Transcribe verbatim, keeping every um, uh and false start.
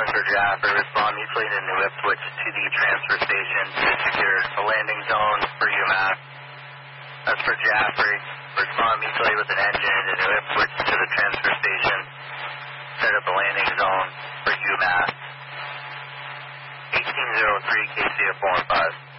calling for Jaffrey. Respond mutually to New Ipswich to the transfer station to secure a landing zone for UMass. That's for Jaffrey. Respond mutually with an engine to New Ipswich to the transfer station. Set up a landing zone for UMass. eighteen oh three K C F four one five.